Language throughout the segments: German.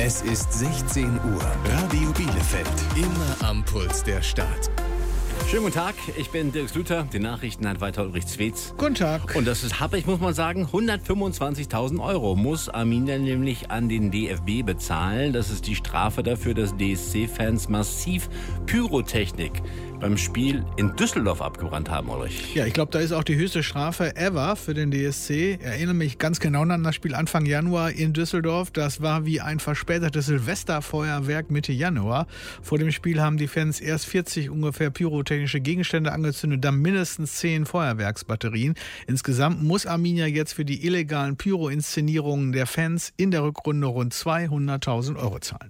Es ist 16 Uhr. Radio Bielefeld. Immer am Puls der Stadt. Schönen guten Tag, ich bin Dirk Slüter. Die Nachrichten hat weiter Ulrich Zwetz. Guten Tag. Und das ist happig, muss man sagen. 125.000 € muss Arminia nämlich an den DFB bezahlen. Das ist die Strafe dafür, dass DSC-Fans massiv Pyrotechnik beim Spiel in Düsseldorf abgebrannt haben, Ulrich. Ja, ich glaube, da ist auch die höchste Strafe ever für den DSC. Ich erinnere mich ganz genau an das Spiel Anfang Januar in Düsseldorf. Das war wie ein verspätetes Silvesterfeuerwerk Mitte Januar. Vor dem Spiel haben die Fans erst 40 ungefähr pyrotechnische Gegenstände angezündet, dann mindestens 10 Feuerwerksbatterien. Insgesamt muss Arminia jetzt für die illegalen Pyro-Inszenierungen der Fans in der Rückrunde rund 200.000 € zahlen.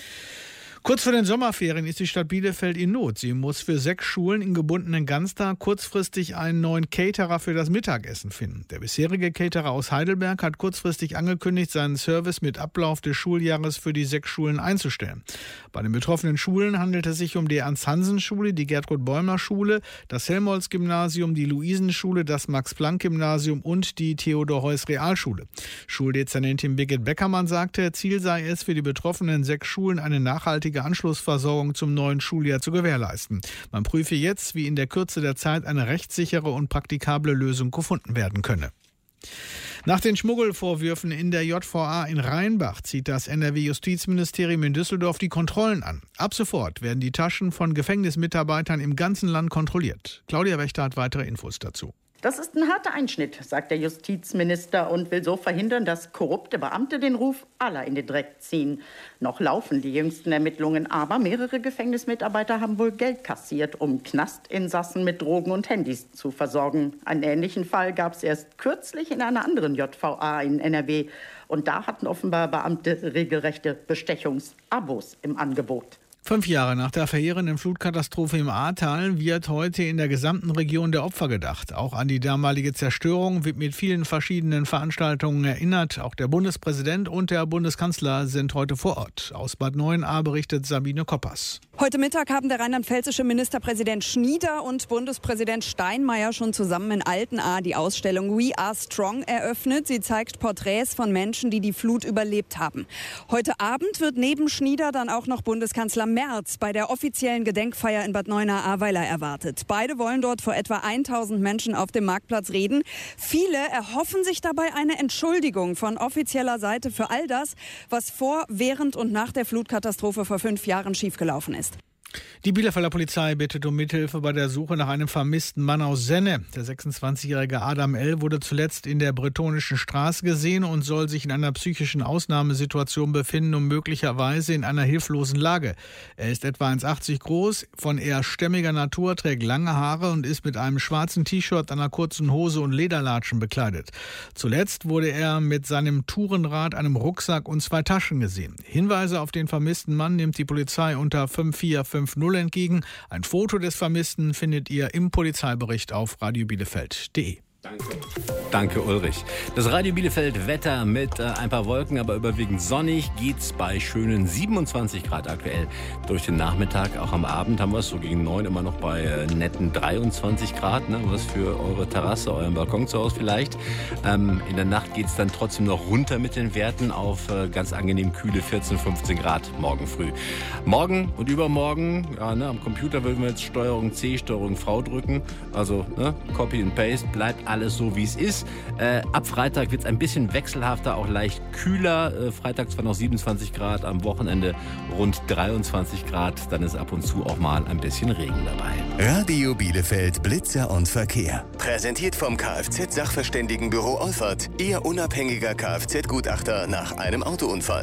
Kurz vor den Sommerferien ist die Stadt Bielefeld in Not. Sie muss für 6 Schulen in gebundenen Ganztag kurzfristig einen neuen Caterer für das Mittagessen finden. Der bisherige Caterer aus Heidelberg hat kurzfristig angekündigt, seinen Service mit Ablauf des Schuljahres für die 6 Schulen einzustellen. Bei den betroffenen Schulen handelt es sich um die Ernst-Hansen-Schule, die Gertrud-Bäumer-Schule, das Helmholtz-Gymnasium, die Luisenschule, das Max-Planck-Gymnasium und die Theodor-Heuss-Realschule. Schuldezernentin Birgit Beckermann sagte, Ziel sei es, für die betroffenen 6 Schulen eine nachhaltige Anschlussversorgung zum neuen Schuljahr zu gewährleisten. Man prüfe jetzt, wie in der Kürze der Zeit eine rechtssichere und praktikable Lösung gefunden werden könne. Nach den Schmuggelvorwürfen in der JVA in Rheinbach zieht das NRW-Justizministerium in Düsseldorf die Kontrollen an. Ab sofort werden die Taschen von Gefängnismitarbeitern im ganzen Land kontrolliert. Claudia Wächter hat weitere Infos dazu. Das ist ein harter Einschnitt, sagt der Justizminister und will so verhindern, dass korrupte Beamte den Ruf aller in den Dreck ziehen. Noch laufen die jüngsten Ermittlungen, aber mehrere Gefängnismitarbeiter haben wohl Geld kassiert, um Knastinsassen mit Drogen und Handys zu versorgen. Einen ähnlichen Fall gab es erst kürzlich in einer anderen JVA in NRW. Und da hatten offenbar Beamte regelrechte Bestechungsabos im Angebot. 5 Jahre nach der verheerenden Flutkatastrophe im Ahrtal wird heute in der gesamten Region der Opfer gedacht. Auch an die damalige Zerstörung wird mit vielen verschiedenen Veranstaltungen erinnert. Auch der Bundespräsident und der Bundeskanzler sind heute vor Ort. Aus Bad Neuenahr berichtet Sabine Koppers. Heute Mittag haben der rheinland-pfälzische Ministerpräsident Schnieder und Bundespräsident Steinmeier schon zusammen in Altenahr die Ausstellung We Are Strong eröffnet. Sie zeigt Porträts von Menschen, die die Flut überlebt haben. Heute Abend wird neben Schnieder dann auch noch Bundeskanzler Merz bei der offiziellen Gedenkfeier in Bad Neuenahr-Ahrweiler erwartet. Beide wollen dort vor etwa 1000 Menschen auf dem Marktplatz reden. Viele erhoffen sich dabei eine Entschuldigung von offizieller Seite für all das, was vor, während und nach der Flutkatastrophe vor 5 Jahren schiefgelaufen ist. Die Bielefelder Polizei bittet um Mithilfe bei der Suche nach einem vermissten Mann aus Senne. Der 26-jährige Adam L. wurde zuletzt in der Bretonischen Straße gesehen und soll sich in einer psychischen Ausnahmesituation befinden und möglicherweise in einer hilflosen Lage. Er ist etwa 1,80 groß, von eher stämmiger Natur, trägt lange Haare und ist mit einem schwarzen T-Shirt, einer kurzen Hose und Lederlatschen bekleidet. Zuletzt wurde er mit seinem Tourenrad, einem Rucksack und 2 Taschen gesehen. Hinweise auf den vermissten Mann nimmt die Polizei unter 5450 entgegen. Ein Foto des Vermissten findet ihr im Polizeibericht auf radiobielefeld.de. Danke, Ulrich. Das Radio Bielefeld Wetter mit ein paar Wolken, aber überwiegend sonnig geht's bei schönen 27 Grad aktuell durch den Nachmittag. Auch am Abend haben wir es so gegen 9 immer noch bei netten 23 Grad. Ne? Was für eure Terrasse, euren Balkon zu Hause vielleicht. In der Nacht geht's dann trotzdem noch runter mit den Werten auf ganz angenehm kühle 14, 15 Grad morgen früh. Morgen und übermorgen, ja, ne, am Computer würden wir jetzt Steuerung C, Steuerung V drücken. Also ne, Copy and Paste, bleibt alles so, wie es ist. Ab Freitag wird es ein bisschen wechselhafter, auch leicht kühler. Freitag zwar noch 27 Grad, am Wochenende rund 23 Grad. Dann ist ab und zu auch mal ein bisschen Regen dabei. Radio Bielefeld Blitzer und Verkehr. Präsentiert vom Kfz-Sachverständigenbüro Olfert. Ihr unabhängiger Kfz-Gutachter nach einem Autounfall.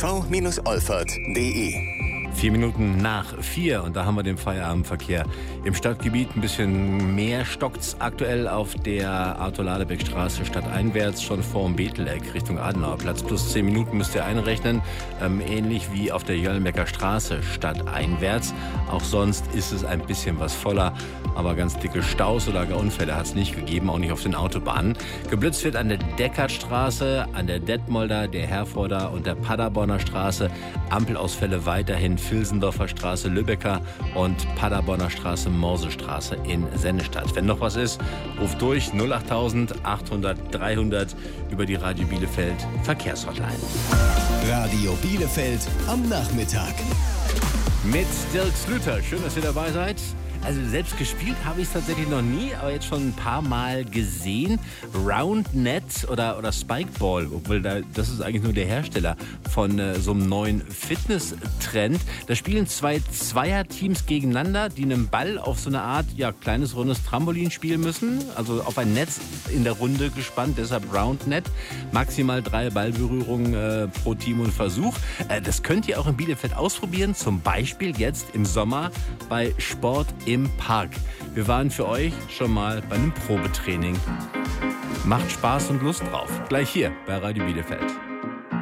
sv-olfert.de 4 Minuten nach 4 und da haben wir den Feierabendverkehr. Im Stadtgebiet ein bisschen mehr stockt's aktuell auf der Arthur-Ladebeck-Straße stadteinwärts, schon vorm Betheleck Richtung Adenauerplatz. Plus 10 Minuten müsst ihr einrechnen, ähnlich wie auf der Jöllenbecker Straße stadteinwärts. Auch sonst ist es ein bisschen was voller, aber ganz dicke Staus oder gar Unfälle hat es nicht gegeben, auch nicht auf den Autobahnen. Geblitzt wird an der Deckertstraße, an der Detmolder, der Herforder und der Paderborner Straße. Ampelausfälle weiterhin Vilsendorfer Straße, Lübecker und Paderborner Straße, Morsestraße in Sennestadt. Wenn noch was ist, ruft durch 08000 800 300 über die Radio Bielefeld Verkehrshotline. Radio Bielefeld am Nachmittag. Mit Dirk Slüter. Schön, dass ihr dabei seid. Also selbst gespielt habe ich es tatsächlich noch nie, aber jetzt schon ein paar Mal gesehen. Roundnet oder Spikeball, obwohl das ist eigentlich nur der Hersteller von so einem neuen Fitness-Trend. Da spielen zwei Zweierteams gegeneinander, die einen Ball auf so eine Art kleines rundes Trampolin spielen müssen. Also auf ein Netz in der Runde gespannt, deshalb Roundnet. Maximal 3 Ballberührungen pro Team und Versuch. Das könnt ihr auch in Bielefeld ausprobieren, zum Beispiel jetzt im Sommer bei Sport im Park. Wir waren für euch schon mal bei einem Probetraining. Macht Spaß und Lust drauf. Gleich hier bei Radio Bielefeld.